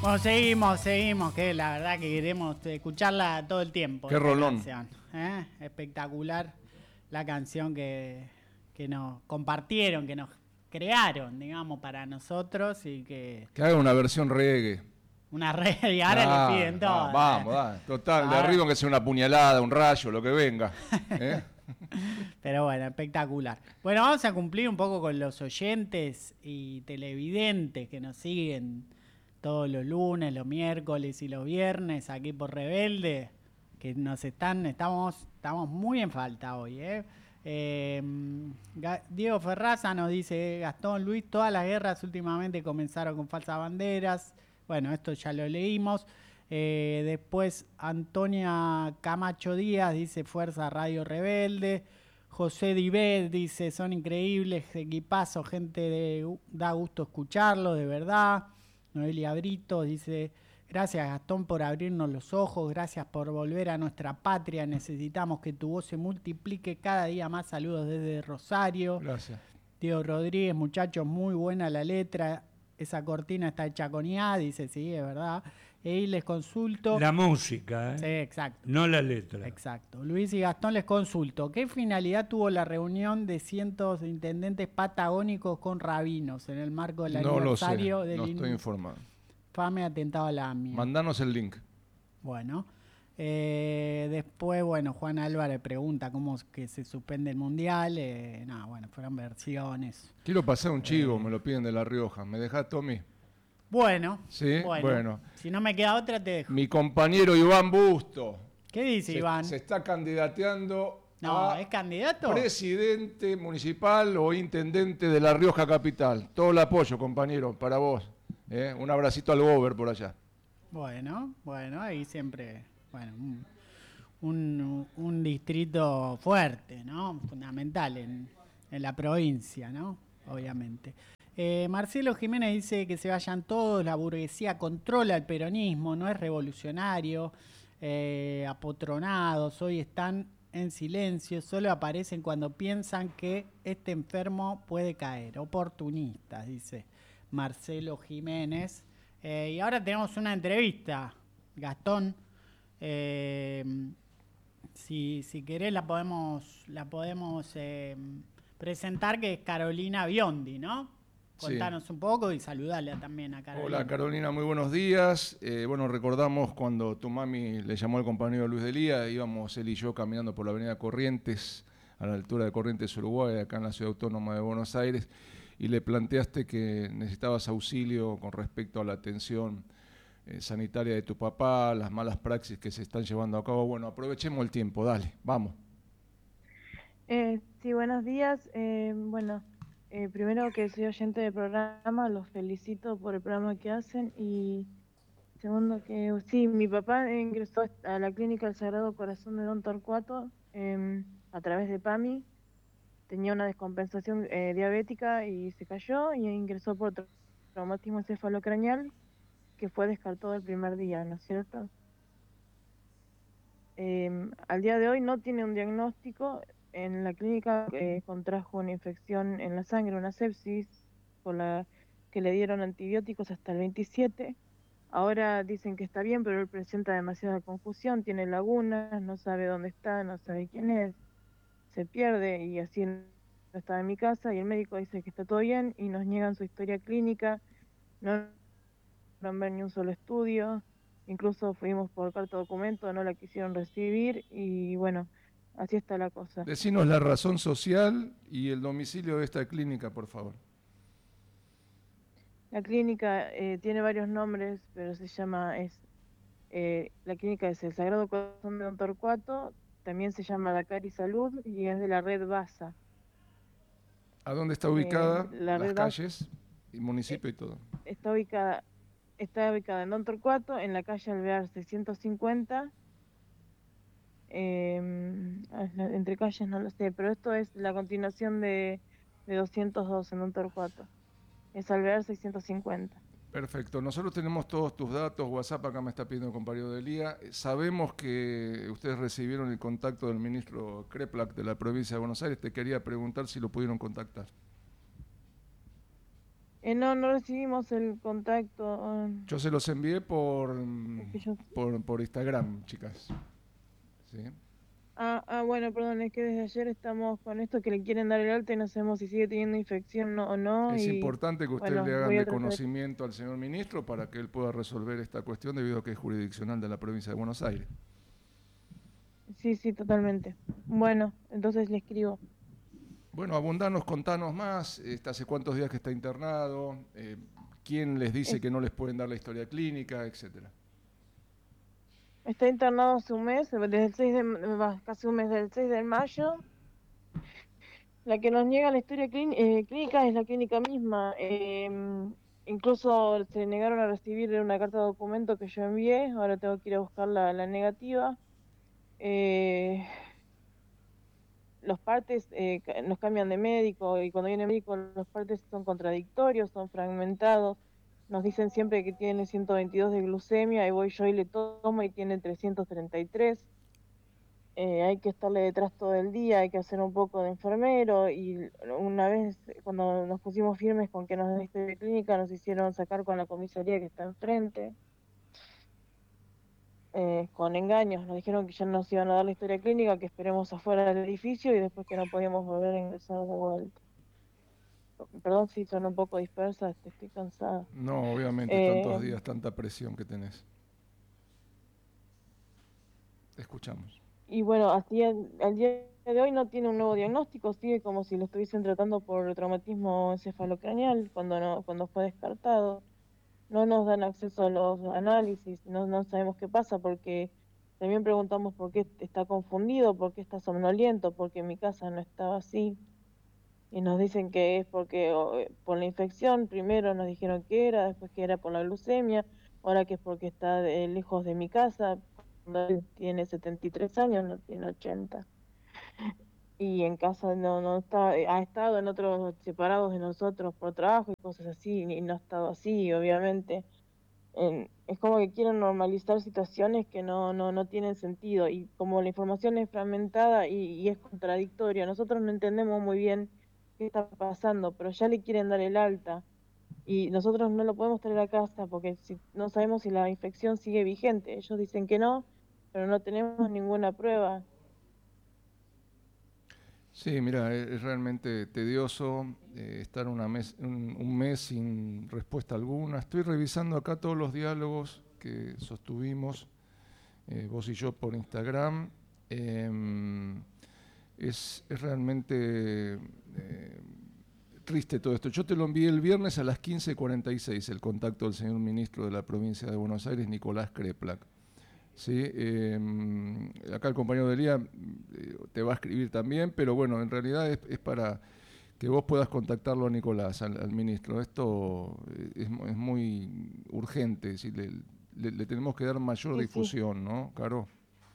Bueno, seguimos, que la verdad que queremos escucharla todo el tiempo. Qué rolón. Canción, espectacular la canción que nos compartieron, que nos crearon, digamos, para nosotros y que haga una versión reggae. Una red y ahora le piden todo. Vamos, total, de arriba que sea una puñalada, un rayo, lo que venga. Pero bueno, espectacular. Bueno, vamos a cumplir un poco con los oyentes y televidentes que nos siguen todos los lunes, los miércoles y los viernes aquí por Rebelde, que estamos muy en falta hoy, Diego Ferraza nos dice, Gastón, Luis, todas las guerras últimamente comenzaron con falsas banderas. Bueno, esto ya lo leímos. Después Antonia Camacho Díaz dice, Fuerza Radio Rebelde. José Dibet dice, son increíbles, equipazo, da gusto escucharlo, de verdad. Noelia Brito dice, gracias Gastón por abrirnos los ojos, gracias por volver a nuestra patria, necesitamos que tu voz se multiplique cada día más. Saludos desde Rosario. Gracias. Diego Rodríguez, muchachos, muy buena la letra, esa cortina está hecha con IA, dice, sí, es verdad. Y les consulto... La música, Sí, exacto. No la letra. Exacto. Luis y Gastón, les consulto, ¿qué finalidad tuvo la reunión de cientos de intendentes patagónicos con rabinos en el marco del aniversario del no estoy informado. infame atentado a la AMIA? Mandanos el link. Bueno, después, Juan Álvarez pregunta cómo es que se suspende el Mundial. Fueron versiones. Quiero pasar un chivo, me lo piden de La Rioja. ¿Me dejás, Tommy? Bueno, sí, bueno. Si no me queda otra, te dejo. Mi compañero Iván Busto. ¿Qué dice Iván? Se está candidateando ¿es candidato? Presidente municipal o intendente de La Rioja Capital. Todo el apoyo, compañero, para vos. Un abracito al Gober por allá. Bueno, ahí siempre, un distrito fuerte, ¿no? Fundamental en la provincia, ¿no? Obviamente. Marcelo Jiménez dice que se vayan todos, la burguesía controla el peronismo, no es revolucionario, apotronados, hoy están en silencio, solo aparecen cuando piensan que este enfermo puede caer, oportunistas, dice Marcelo Jiménez. Y ahora tenemos una entrevista, Gastón. Si querés la podemos presentar, que es Carolina Biondi, ¿no? Contanos un poco y saludarle también a Carolina. Hola Carolina, muy buenos días. Recordamos cuando tu mami le llamó al compañero Luis Delía, íbamos él y yo caminando por la avenida Corrientes, a la altura de Corrientes, Uruguay, acá en la Ciudad Autónoma de Buenos Aires, y le planteaste que necesitabas auxilio con respecto a la atención sanitaria de tu papá, las malas praxis que se están llevando a cabo. Bueno, aprovechemos el tiempo, dale, vamos. Sí, buenos días. Primero que soy oyente del programa, los felicito por el programa que hacen, y segundo que sí, mi papá ingresó a la clínica del Sagrado Corazón de Don Torcuato a través de PAMI. Tenía una descompensación diabética y se cayó y ingresó por traumatismo encefalocraneal, que fue descartado el primer día, ¿no es cierto? Al día de hoy no tiene un diagnóstico. En la clínica contrajo una infección en la sangre, una sepsis, por la que le dieron antibióticos hasta el 27. Ahora dicen que está bien, pero él presenta demasiada confusión, tiene lagunas, no sabe dónde está, no sabe quién es, se pierde, y así no estaba en mi casa, y el médico dice que está todo bien y nos niegan su historia clínica, no han ver ni un solo estudio, incluso fuimos por carta documento, no la quisieron recibir, y así está la cosa. Decinos la razón social y el domicilio de esta clínica, por favor. La clínica tiene varios nombres, pero la clínica es el Sagrado Corazón de Don Torcuato, también se llama Dakar y Salud, y es de la red BASA. ¿A dónde está ubicada? Las calles, y municipio y todo. Está ubicada en Don Torcuato, en la calle Alvear 650. Entre calles no lo sé, pero esto es la continuación de 202 en Don Torcuato. Es Alvear 650. Perfecto, nosotros tenemos todos tus datos, WhatsApp acá me está pidiendo el compañero de Elía. Sabemos que ustedes recibieron el contacto del ministro Kreplak de la provincia de Buenos Aires. Te quería preguntar si lo pudieron contactar. No recibimos el contacto. Yo se los envié Es que yo... por Instagram, chicas. ¿Sí? Bueno, perdón, es que desde ayer estamos con esto que le quieren dar el alta y no sabemos si sigue teniendo infección o no. Es Y importante que ustedes bueno, le hagan voy a de tratar. conocimiento al señor ministro para que él pueda resolver esta cuestión debido a que es jurisdiccional de la provincia de Buenos Aires. Sí, totalmente. Bueno, entonces le escribo. Bueno, abundanos, contanos más, hace cuántos días que está internado, quién les dice Es- que no les pueden dar la historia clínica, etcétera. Está internado hace un mes, desde el 6 casi un mes, del 6 de mayo. La que nos niega la historia clínica es la clínica misma. Incluso se negaron a recibir una carta de documento que yo envié. Ahora tengo que ir a buscar la negativa. Eh, los partes nos cambian de médico y cuando viene el médico los partes son contradictorios, son fragmentados. Nos dicen siempre que tiene 122 de glucemia y voy yo y le tomo y tiene 333. Hay que estarle detrás todo el día, hay que hacer un poco de enfermero y una vez cuando nos pusimos firmes con que nos den historia clínica nos hicieron sacar con la comisaría que está enfrente, con engaños, nos dijeron que ya nos iban a dar la historia clínica, que esperemos afuera del edificio y después que no podíamos volver a ingresar de vuelta. Perdón si son un poco dispersas, estoy cansada. No, obviamente, tantos Eh, días, tanta presión que tenés. Te escuchamos. Y bueno, así al día de hoy no tiene un nuevo diagnóstico, sigue como si lo estuviesen tratando por traumatismo encefalocraneal cuando fue descartado. No nos dan acceso a los análisis, no sabemos qué pasa porque también preguntamos por qué está confundido, por qué está somnoliento, porque en mi casa no estaba así. Y nos dicen que es porque por la infección, primero nos dijeron que era, después que era por la glucemia, ahora que es porque está lejos de mi casa, cuando él tiene 73 años, no tiene 80. Y en casa no está, ha estado en otros separados de nosotros por trabajo y cosas así, y no ha estado así, obviamente. Es como que quieren normalizar situaciones que no tienen sentido, y como la información es fragmentada y es contradictoria, nosotros no entendemos muy bien qué está pasando, pero ya le quieren dar el alta, y nosotros no lo podemos traer a casa porque no sabemos si la infección sigue vigente. Ellos dicen que no, pero no tenemos ninguna prueba. Sí, mira, es realmente tedioso estar un mes sin respuesta alguna. Estoy revisando acá todos los diálogos que sostuvimos, vos y yo, por Instagram. Es realmente triste todo esto. Yo te lo envié el viernes a las 15:46, el contacto del señor ministro de la provincia de Buenos Aires, Nicolás Kreplak. Sí, acá el compañero de Elía te va a escribir también, pero bueno, en realidad es para que vos puedas contactarlo a Nicolás, al ministro. Esto es muy urgente, es decir, le tenemos que dar mayor Sí. difusión, ¿no, Caro?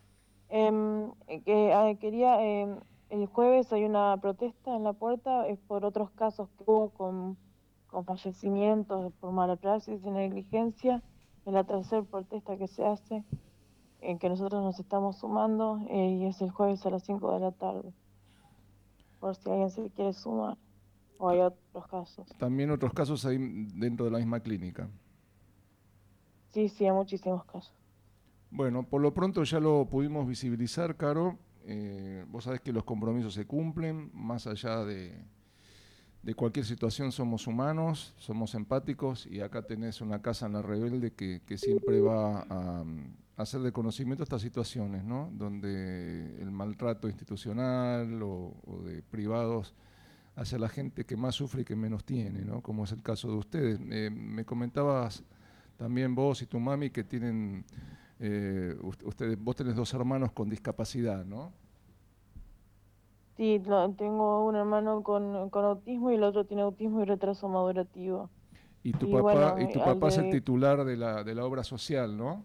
Quería, el jueves hay una protesta en la puerta, es por otros casos que hubo con fallecimientos por mala praxis y negligencia. Es la tercera protesta que se hace, en que nosotros nos estamos sumando, y es el jueves a las 5 de la tarde, por si alguien se quiere sumar, o hay otros casos. También otros casos ahí dentro de la misma clínica. Sí, hay muchísimos casos. Bueno, por lo pronto ya lo pudimos visibilizar, Caro. Vos sabés que los compromisos se cumplen, más allá de cualquier situación somos humanos, somos empáticos y acá tenés una casa en La Rebelde que siempre va a hacer de conocimiento estas situaciones, ¿no? Donde el maltrato institucional o de privados hacia la gente que más sufre y que menos tiene, ¿no? Como es el caso de ustedes. Me comentabas también vos y tu mami que tienen, vos tenés dos hermanos con discapacidad, ¿no? Sí, tengo un hermano con autismo y el otro tiene autismo y retraso madurativo. Y Y bueno, tu papá es el titular de la obra social, ¿no?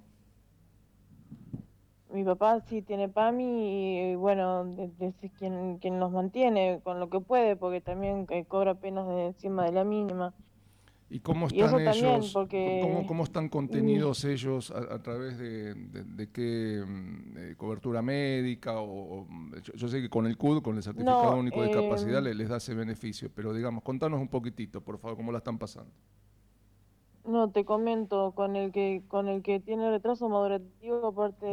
mi papá sí tiene PAMI y bueno, es quien nos mantiene con lo que puede, porque también cobra apenas de encima de la mínima. ¿Y cómo Y eso están también, ellos? porque ¿Cómo están contenidos ellos a través de qué cobertura médica? Yo sé que con el CUD, con el Certificado no, Único de Discapacidad, les da ese beneficio, pero digamos, contanos un poquitito, por favor, cómo la están pasando. no te comento, con el que tiene retraso madurativo, aparte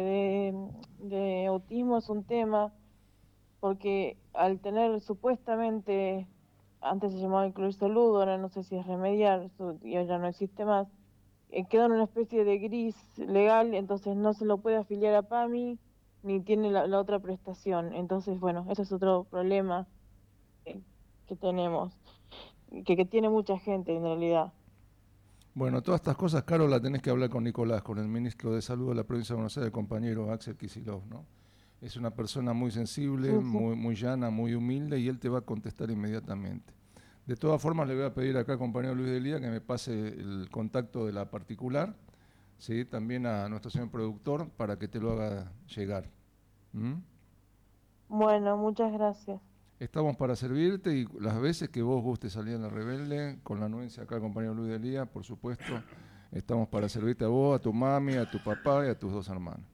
de autismo, es un tema, porque al tener supuestamente, antes se llamaba incluir salud, ahora no sé si es remediar, y ahora no existe más, queda en una especie de gris legal, entonces no se lo puede afiliar a PAMI, ni tiene la otra prestación. Entonces, bueno, ese es otro problema eh, que tenemos, que tiene mucha gente en realidad. Bueno, todas estas cosas, Caro, las tenés que hablar con Nicolás, con el ministro de Salud de la provincia de Buenos Aires, el compañero Axel Kicillof, ¿no? Es una persona muy sensible, Sí, sí. muy llana, muy humilde y él te va a contestar inmediatamente. De todas formas, le voy a pedir acá al compañero Luis Delía que me pase el contacto de la particular, ¿sí? También a nuestro señor productor para que te lo haga llegar. ¿Mm? Bueno, muchas gracias. Estamos para servirte y las veces que vos gustes salir a la rebelde, con la anuencia acá al compañero Luis Delía, por supuesto, estamos para servirte a vos, a tu mami, a tu papá y a tus dos hermanos.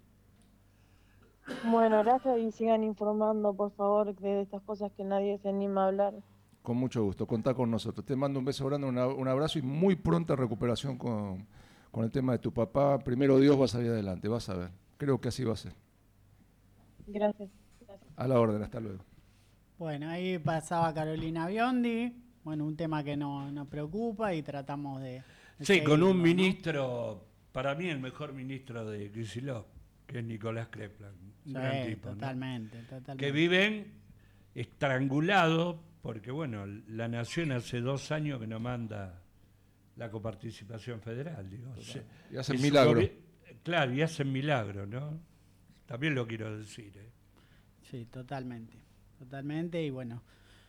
Bueno, gracias y sigan informando, por favor, de estas cosas que nadie se anima a hablar. Con mucho gusto, contá con nosotros. Te mando un beso grande, un abrazo y muy pronta recuperación con el tema de tu papá. Primero Dios va a salir adelante, vas a ver. Creo que así va a ser. Gracias. A la orden, hasta luego. Bueno, ahí pasaba Carolina Biondi, bueno, un tema que nos preocupa y tratamos de Sí, con un seguirlo, ¿no? ministro, para mí el mejor ministro de Kicillof, que es Nicolás Creplan, un gran Sí, tipo, ¿no? totalmente. Que viven estrangulados, porque bueno, la nación hace 2 años que no manda la coparticipación federal, digo. Y hacen su milagro. Claro, y hacen milagro, ¿no? También lo quiero decir, ¿eh? Sí, totalmente, y bueno,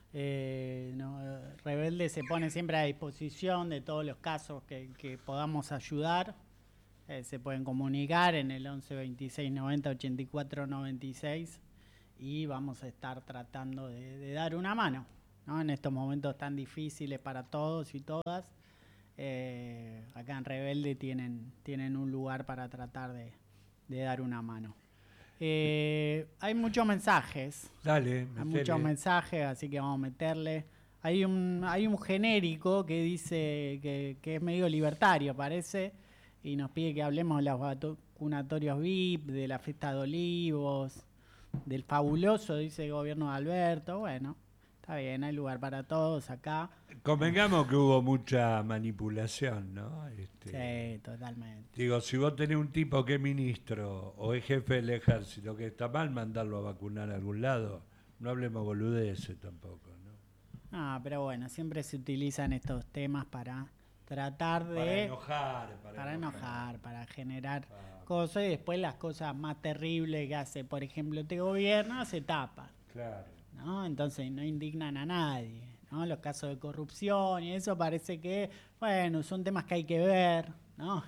Rebelde se pone siempre a disposición de todos los casos que podamos ayudar. Se pueden comunicar en el 11 26 90 84 96 y vamos a estar tratando de dar una mano, ¿no? En estos momentos tan difíciles para todos y todas. Acá en Rebelde tienen un lugar para tratar de dar una mano. Hay muchos mensajes. Dale, Hay metele. muchos mensajes, así que vamos a meterle. Hay un genérico que dice que es medio libertario, parece, y nos pide que hablemos de los vacunatorios VIP, de la fiesta de Olivos, del fabuloso, dice el gobierno de Alberto. Bueno, está bien, hay lugar para todos acá. Convengamos que hubo mucha manipulación, ¿no? Sí, totalmente. Digo, si vos tenés un tipo que es ministro o es jefe del ejército que está mal, mandarlo a vacunar a algún lado. No hablemos boludeces tampoco, ¿no? Ah, pero bueno, siempre se utilizan estos temas para tratar de... Para enojar. Para enojar, para generar cosas y después las cosas más terribles que hace, por ejemplo, este gobierno, se tapan, Claro. ¿no? Entonces no indignan a nadie, ¿no? Los casos de corrupción y eso parece que, bueno, son temas que hay que ver, ¿no?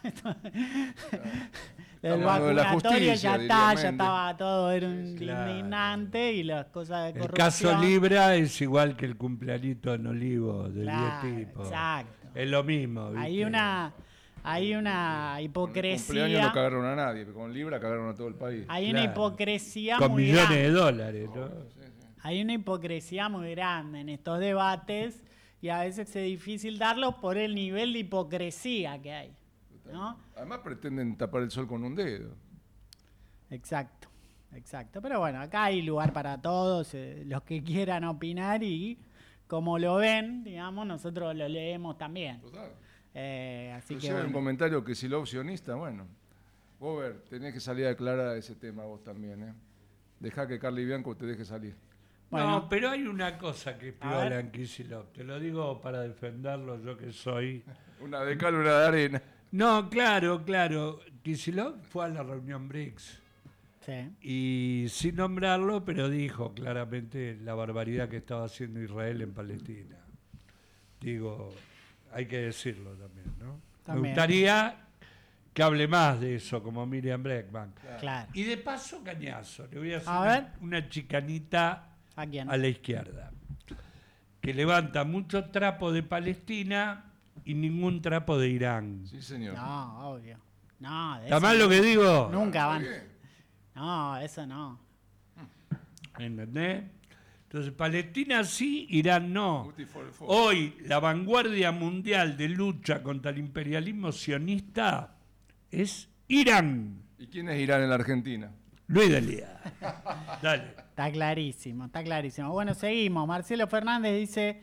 El Estamos hablando de la vacunatorio justicia, ya estaba todo, era un Claro. indignante y las cosas de El corrupción. caso Libra es igual que el cumpleañito en Olivo de Claro, 10 tipos. exacto. Es lo mismo, ¿viste? Hay una Con el cumpleaños hipocresía. no cagaron a nadie, con Libra cagaron a todo el país. Hay Claro. una hipocresía Con muy millones grande. de dólares, ¿no? Hay una hipocresía muy grande en estos debates y a veces es difícil darlo por el nivel de hipocresía que hay, ¿no? Además pretenden tapar el sol con un dedo. Exacto. Pero bueno, acá hay lugar para todos, los que quieran opinar y como lo ven, digamos, nosotros lo leemos también. Total. Así que Inclusive un bueno. comentario que si lo opcionista, bueno. Gober, tenés que salir a aclarar ese tema vos también, ¿eh? Dejá que Carly Bianco te deje salir. Bueno. No, pero hay una cosa que es A piola ver. en Kicillof. Te lo digo para defenderlo, yo que soy. Una de cal, una de arena. No, claro. Kicillof fue a la reunión BRICS. Sí. Y sin nombrarlo, pero dijo claramente la barbaridad que estaba haciendo Israel en Palestina. Digo, hay que decirlo también, ¿no? También. Me gustaría que hable más de eso, como Miriam Bregman. Claro. Y de paso, cañazo, le voy a hacer A ver. una chicanita ¿A quién? a la izquierda, que levanta mucho trapo de Palestina y ningún trapo de Irán. Sí, señor. No, obvio. No, de ¿Está eso mal lo que digo? nunca van. Muy bien. No, eso no. ¿Entendés? Entonces, Palestina sí, Irán no. Guti for el for. Hoy, la vanguardia mundial de lucha contra el imperialismo sionista es Irán. ¿Y quién es Irán en la Argentina? Luis Delía. Dale. Está clarísimo, está clarísimo. Bueno, seguimos. Marcelo Fernández dice,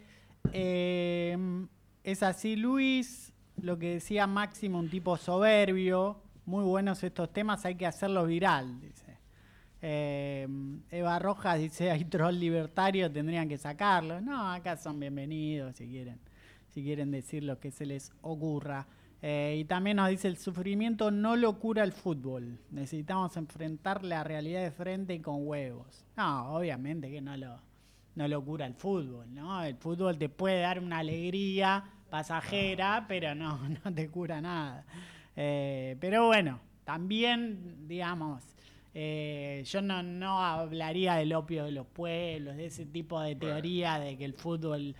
es así Luis, lo que decía Máximo, un tipo soberbio, muy buenos estos temas, hay que hacerlos viral, dice. Eva Rojas dice, hay troll libertario, tendrían que sacarlo. No, acá son bienvenidos si quieren decir lo que se les ocurra. Y también nos dice, el sufrimiento no lo cura el fútbol. Necesitamos enfrentar la realidad de frente y con huevos. No, obviamente que no lo cura el fútbol, ¿no? El fútbol te puede dar una alegría pasajera, pero no te cura nada. Pero bueno, también, digamos, yo no hablaría del opio de los pueblos, de ese tipo de teoría de que el fútbol...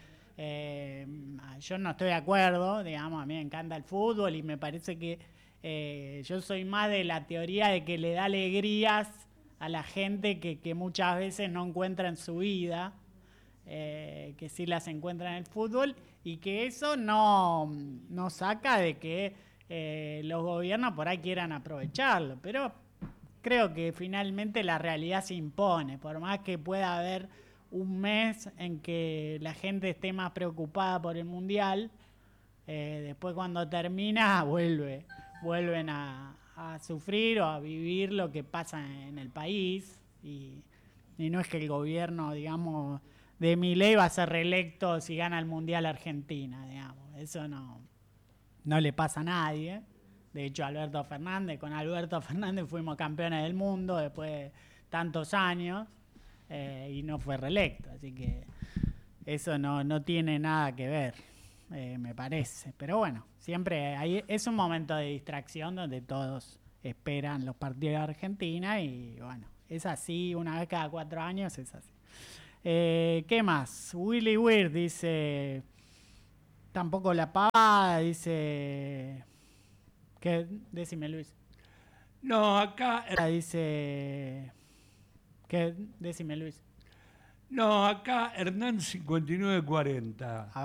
yo no estoy de acuerdo, digamos, a mí me encanta el fútbol y me parece que yo soy más de la teoría de que le da alegrías a la gente que muchas veces no encuentra en su vida, que sí las encuentra en el fútbol, y que eso no saca de que los gobiernos por ahí quieran aprovecharlo, pero creo que finalmente la realidad se impone, por más que pueda haber un mes en que la gente esté más preocupada por el Mundial, después cuando termina vuelven a sufrir o a vivir lo que pasa en el país, y no es que el gobierno, digamos, de Milei va a ser reelecto si gana el Mundial Argentina, digamos, eso no le pasa a nadie. De hecho, con Alberto Fernández fuimos campeones del mundo después de tantos años, y no fue reelecto, así que eso no tiene nada que ver, me parece. Pero bueno, siempre es un momento de distracción donde todos esperan los partidos de Argentina y bueno, es así, una vez cada 4 años es así. ¿Qué más? Willy Weir dice, tampoco la pavada, dice... ¿Qué? Decime, Luis. No, acá... Dice... ¿Qué? Decime, Luis. No, acá Hernán 5940.